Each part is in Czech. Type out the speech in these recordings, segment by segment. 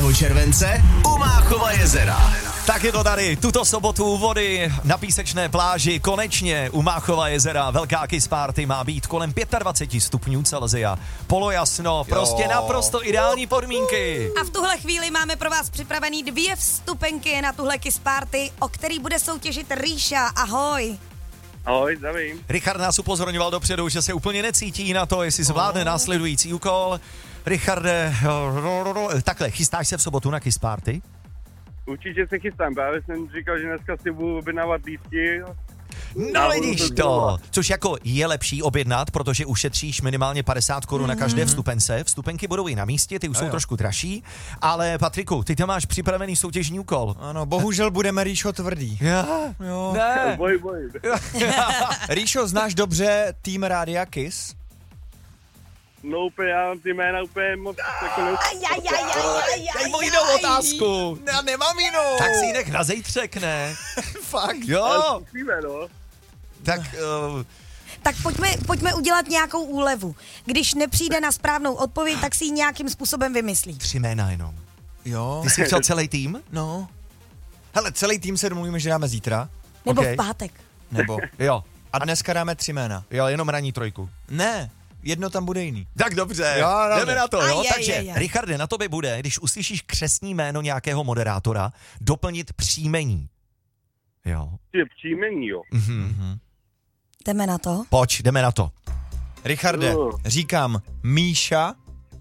července u Máchova jezera. Tak je to tady, tuto sobotu u vody na písečné pláži, konečně u Máchova jezera. Velká kiss party má být kolem 25 stupňů Celsia. Polojasno, prostě naprosto ideální podmínky. A v tuhle chvíli máme pro vás připravený 2 vstupenky na tuhle kiss party, o který bude soutěžit Ríša. Ahoj. Ahoj, zdravím. Richard nás upozorňoval dopředu, že se úplně necítí na to, jestli zvládne následující úkol. Richarde, takhle, chystáš se v sobotu na kiss party? Určitě se chystám, právě jsem říkal, že dneska si budu objednávat lístky. No vidíš to, což jako je lepší objednat, protože ušetříš minimálně 50 Kč na každé vstupence. Vstupenky budou i na místě, ty už jsou trošku dražší, ale Patriku, ty tam máš připravený soutěžní úkol. Ano, bohužel budeme, Ríšo, tvrdý. Jo. Ne. Boj. Ríšo, znáš dobře tým Rádia Kiss? No úplně, já ty jména úplně moc jako Dej mu jinou otázku. Já nemám jinou. Tak si ji nech na zejtřek, ne? Fakt. Jo, zkusíme, no. tak... Tak pojďme udělat nějakou úlevu. Když nepřijde na správnou odpověď, tak si ji nějakým způsobem vymyslí. 3 jména jenom. Jo. Ty jsi chtěl celý tým? No. Hele, celý tým se domluvíme, že dáme zítra. Nebo Okay. v pátek. Nebo. Jo. A dneska dáme 3 jména. Jo, jenom ranní trojku. Ne, jedno tam bude jiný. Tak dobře, Jo, dobře. jdeme na to, jo? Takže, je. Richarde, na tobě bude, když uslyšíš křestní jméno nějakého moderátora, doplnit příjmení. Jo. Je příjmení, jo. Jdeme na to. Pojď, jdeme na to. Richarde, říkám Míša.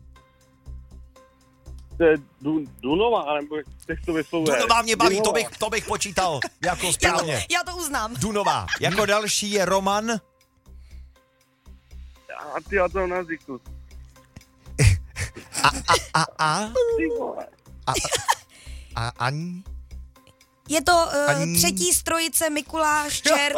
To je Dunova, nebo jak to vyslovuje? Dunová mě baví, to bych počítal jako správně. Já to uznám. Dunová. Jako další je Roman. A ty, já to nazvyknu. A Ani? Je to Ani- třetí z trojice Mikuláš, Čert.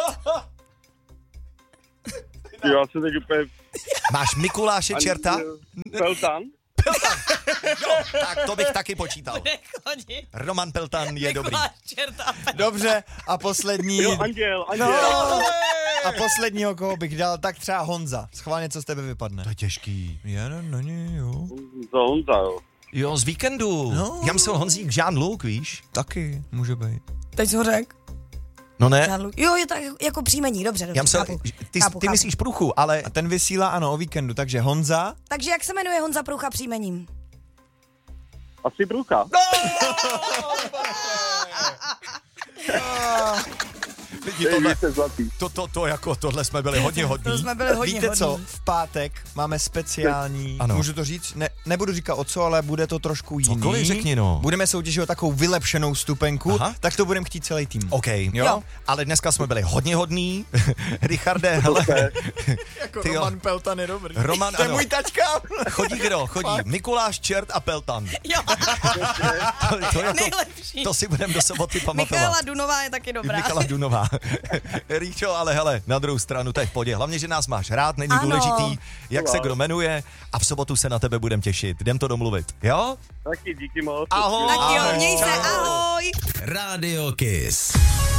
Já jsem teď úplně... Máš Mikuláše Čerta? Peltan. Tak to bych taky počítal. Roman Peltan je dobrý. Dobře, a poslední. Jo, Anděl. A posledního, koho bych dal, tak třeba Honza. Schválně, co z tebe vypadne. To je těžký. Já no, jo. Za Honza, jo. Jo, z víkendu. No. Já myslel Honzík Jean-Luc, víš? Taky, může být. Teď jsi ho řekl. No ne, Jo, je to jako příjmení, dobře. já myslel, chápu. ty Chápu. myslíš Průchu, ale A ten vysílá, ano, o víkendu, takže Honza. Takže jak se jmenuje Honza Proucha příjmením? Asi Brucha. lidi, tohle, Jste zlatý. tohle jsme byli hodně hodní. To jsme byli hodně Víte co, hodní. v pátek máme speciální, Ano. můžu to říct? Nebudu říkat o co, ale bude to trošku jiný. Cokoliv řekni, no. Budeme soutěžit o takovou vylepšenou vstupenku, Aha. tak to budeme chtít celý tým. OK, Jo? ale dneska jsme byli hodně hodní. Richarde, hele. Jako Ty jo. Roman Peltan je dobrý. Roman, To je ano. můj tačka. Chodí kdo? Chodí Mikuláš, Čert a Peltan. Jo, To, jako, nejlepší. to si budeme do soboty pamatovat. Michaela Dunová je taky dobrá. Michala Dunová. Ríčo, ale hele, na druhou stranu, to je v podě. Hlavně, že nás máš rád, není Ano. důležitý, jak se kdo jmenuje a v sobotu se na tebe budem těšit. Jdem to domluvit, jo? Taky díky moc. Ahoj. Tak jo, Ahoj. měj se, ahoj. Rádio Kiss.